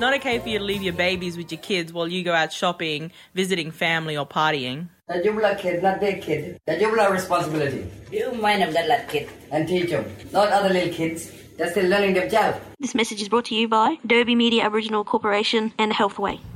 not okay for you to leave your babies with your kids while you go out shopping, visiting family or partying. The Jubla kid, not their kid. The Jubla responsibility. You mind of that lad kid. And teach them. Not other little kids. They're still learning themselves. This message is brought to you by Derby Media Aboriginal Corporation and Healthway.